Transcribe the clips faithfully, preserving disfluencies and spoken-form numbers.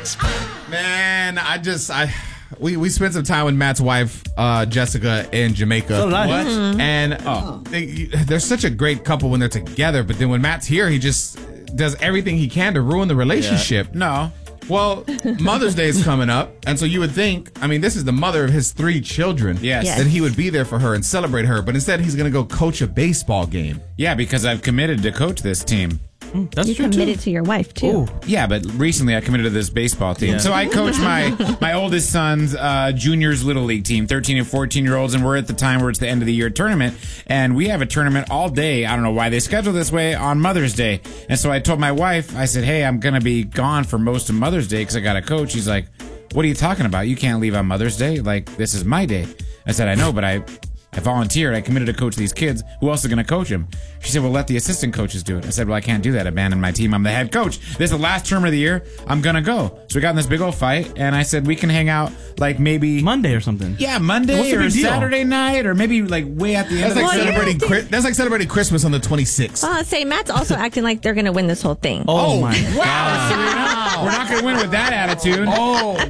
Man, I just I we we spent some time with Matt's wife, uh, Jessica, in Jamaica. So nice. What? Mm-hmm. And oh. they, they're such a great couple when they're together. But then when Matt's here, he just does everything he can to ruin the relationship. Yeah. No. Well, Mother's Day is coming up, and so you would think, I mean, this is the mother of his three children. Yes. yes. That he would be there for her and celebrate her, but instead he's going to go coach a baseball game. Yeah, because I've committed to coach this team. Mm, that's you true committed too. to your wife, too. Ooh. Yeah, but recently I committed to this baseball team. Yeah. So I coach my my oldest son's uh, juniors little league team, thirteen and fourteen-year-olds, and we're at the time where it's the end of the year tournament, and we have a tournament all day. I don't know why they schedule this way on Mother's Day. And so I told my wife, I said, hey, I'm going to be gone for most of Mother's Day because I got a coach. She's like, what are you talking about? You can't leave on Mother's Day. Like, this is my day. I said, I know, but I... I volunteered. I committed to coach these kids. Who else is going to coach them? She said, well, let the assistant coaches do it. I said, well, I can't do that. Abandon my team. I'm the head coach. This is the last term of the year. I'm going to go. So we got in this big old fight, and I said, we can hang out like maybe... Monday or something. Yeah, Monday What's the or big deal? Saturday night, or maybe like way at the end That's of like, the Well, yeah, celebrating, I think- Chri- that's like celebrating Christmas on the twenty-sixth. Well, I'll say Matt's also acting like they're going to win this whole thing. Oh, my Wow, God. Serena. We're not going to win with that attitude. Oh,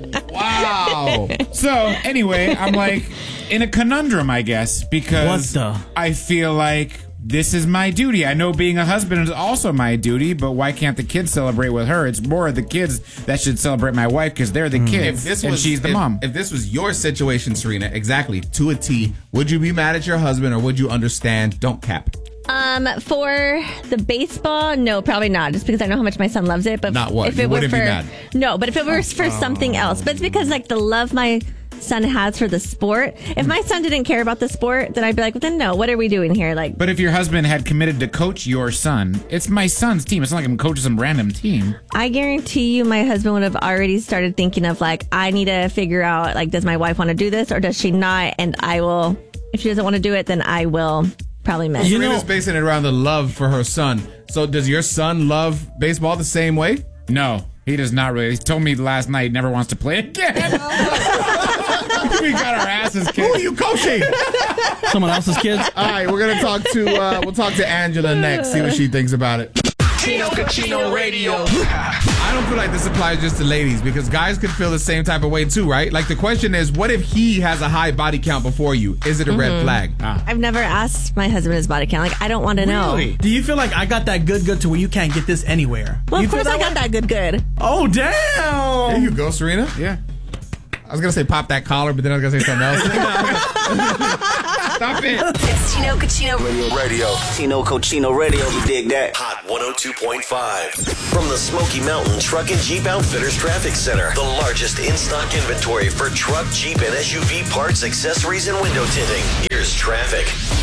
wow. So, anyway, I'm like in a conundrum, I guess, because What the? I feel like this is my duty. I know being a husband is also my duty, but why can't the kids celebrate with her? It's more the kids that should celebrate my wife because they're the kids If this and was, she's the if, mom. If this was your situation, Serena, exactly, to a T, would you be mad at your husband or would you understand? Don't cap. Um, for the baseball, no, probably not. Just because I know how much my son loves it. But Not what? If it You were wouldn't for be mad? no, but if it were for something else, but it's because like the love my son has for the sport. If my son didn't care about the sport, then I'd be like, well, then no. What are we doing here? Like, But if your husband had committed to coach your son, it's my son's team. It's not like I'm coaching some random team. I guarantee you, my husband would have already started thinking of like, I need to figure out like, does my wife want to do this or does she not? And I will. If she doesn't want to do it, then I will probably miss. You Serena's basing it around the love for her son. So does your son love baseball the same way? No, he does not really. He told me last night he never wants to play again. We got our asses kicked. Who are you coaching? Someone else's kids? All right, we're gonna talk to uh, we'll talk to Angela next. See what she thinks about it. Chino Cucino Radio. I don't feel like this applies just to ladies because guys could feel the same type of way too, right? Like the question is, what if he has a high body count before you? Is it a red flag? Ah. I've never asked my husband his body count. Like, I don't want to know. Really? Do you feel like I got that good good to where you can't get this anywhere? Well, you of feel course I got way? that good good. Oh, damn. There you go, Serena. Yeah. I was gonna say pop that collar, but then I was gonna say something else. Stop it. It's Chino Cucino Radio. Radio. Chino Cochino Radio, you dig that? Hot one oh two point five. From the Smoky Mountain Truck and Jeep Outfitters Traffic Center. The largest in-stock inventory for truck, Jeep, and S U V parts, accessories, and window tinting. Here's traffic.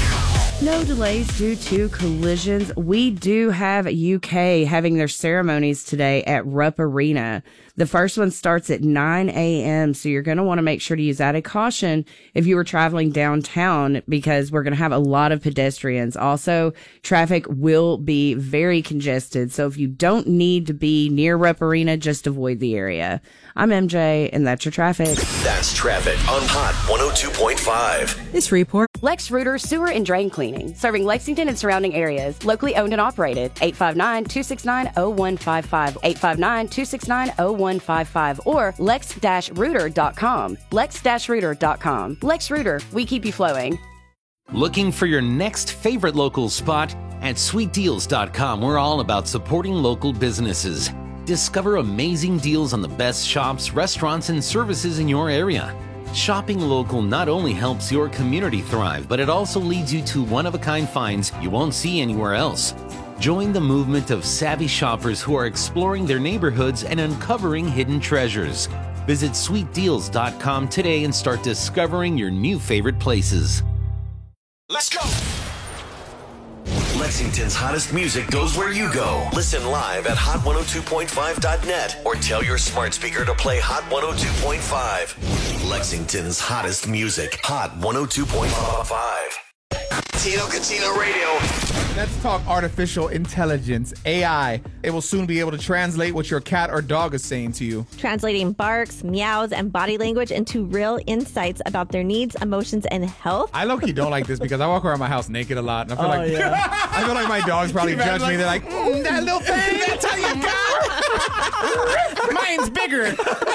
No delays due to collisions. We do have U K having their ceremonies today at Rupp Arena. The first one starts at nine a.m., so you're going to want to make sure to use added caution if you were traveling downtown because we're going to have a lot of pedestrians. Also, traffic will be very congested, so if you don't need to be near Rupp Arena, just avoid the area. I'm M J, and that's your traffic. That's traffic on Hot one oh two point five. This report. Lex Rooter Sewer and Drain Cleaning, serving Lexington and surrounding areas. Locally owned and operated. eight five nine, two six nine, zero one five five. eight five nine, two six nine, zero one five five. Or lex dash rooter dot com. lex dash rooter dot com. Lex Rooter, we keep you flowing. Looking for your next favorite local spot? At sweet deals dot com, we're all about supporting local businesses. Discover amazing deals on the best shops, restaurants, and services in your area. Shopping local not only helps your community thrive, but it also leads you to one-of-a-kind finds you won't see anywhere else. Join the movement of savvy shoppers who are exploring their neighborhoods and uncovering hidden treasures. Visit sweet deals dot com today and start discovering your new favorite places. Let's go! Lexington's hottest music goes where you go. Listen live at hot one oh two point five dot net or tell your smart speaker to play Hot one oh two point five. Lexington's hottest music. Hot one oh two point five. Chino Cucino Radio. Let's talk artificial intelligence, A I. It will soon be able to translate what your cat or dog is saying to you. Translating barks, meows, and body language into real insights about their needs, emotions, and health. I low-key don't like this because I walk around my house naked a lot. And I feel Oh, like yeah. I feel like my dogs probably judge me. They're like, mm, that little thing, that's how you go. Mine's bigger.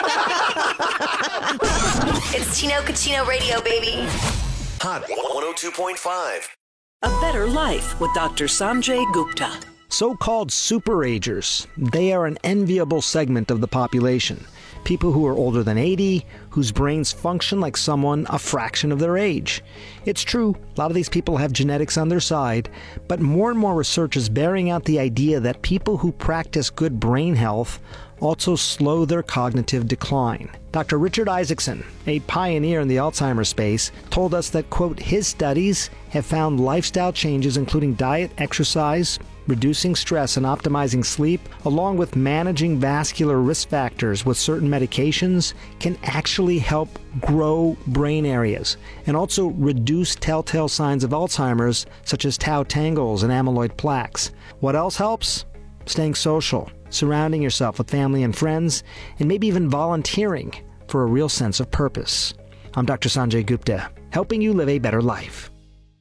It's Tino Cucino Radio, baby. Hot one oh two point five. A Better Life with Doctor Sanjay Gupta. So-called superagers. They are an enviable segment of the population. People who are older than eighty, whose brains function like someone a fraction of their age. It's true, a lot of these people have genetics on their side, but more and more research is bearing out the idea that people who practice good brain health also slow their cognitive decline. Doctor Richard Isaacson, a pioneer in the Alzheimer's space, told us that, quote, his studies have found lifestyle changes including diet, exercise, reducing stress and optimizing sleep, along with managing vascular risk factors with certain medications, can actually help grow brain areas and also reduce telltale signs of Alzheimer's, such as tau tangles and amyloid plaques. What else helps? Staying social, surrounding yourself with family and friends, and maybe even volunteering for a real sense of purpose. I'm Doctor Sanjay Gupta, helping you live a better life.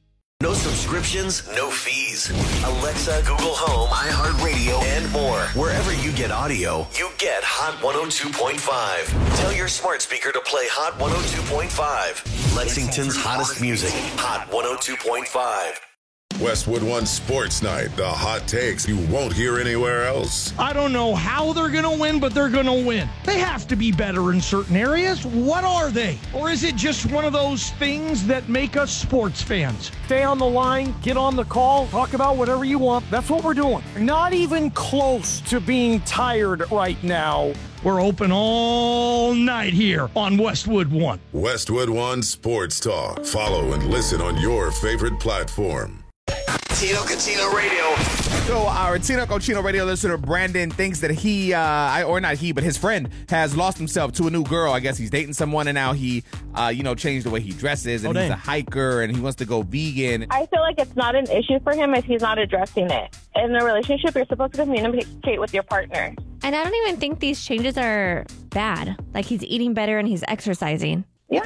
No subscriptions, no fees. Alexa, Google Home, iHeartRadio, and more. Wherever you get audio, you get Hot one oh two point five. Tell your smart speaker to play Hot one oh two point five. Lexington's hottest music, Hot one oh two point five. Westwood One Sports Night, the hot takes you won't hear anywhere else. I don't know how they're going to win, but they're going to win. They have to be better in certain areas. What are they? Or is it just one of those things that make us sports fans? Stay on the line, get on the call, talk about whatever you want. That's what we're doing. Not even close to being tired right now. We're open all night here on Westwood One. Westwood One Sports Talk. Follow and listen on your favorite platform. Tino Cucino Radio. So our Tino Cucino Radio listener Brandon thinks that he, uh, I, or not he, but his friend has lost himself to a new girl. I guess he's dating someone, and now he, uh, you know, changed the way he dresses, and oh, he's a hiker, and he wants to go vegan. I feel like it's not an issue for him if he's not addressing it. In a relationship, you're supposed to communicate with your partner. And I don't even think these changes are bad. Like, he's eating better and he's exercising. Yeah.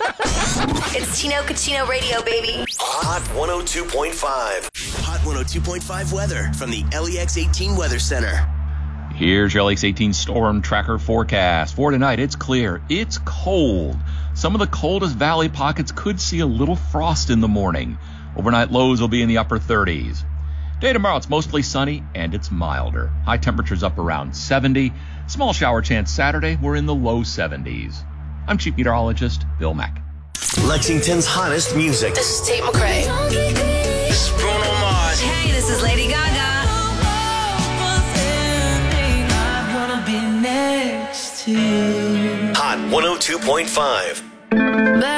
It's Tino Cucino Radio, baby. Hot one oh two point five. Hot one oh two point five weather from the L E X eighteen Weather Center. Here's your L E X eighteen Storm Tracker forecast. For tonight, it's clear. It's cold. Some of the coldest valley pockets could see a little frost in the morning. Overnight lows will be in the upper thirties. Day tomorrow, it's mostly sunny and it's milder. High temperatures up around seventy. Small shower chance Saturday, we're in the low seventies. I'm Chief Meteorologist Bill Mack. Lexington's hottest music. This is Tate McRae. This is Bruno Mars. Hey, this is Lady Gaga. Hot one oh two point five.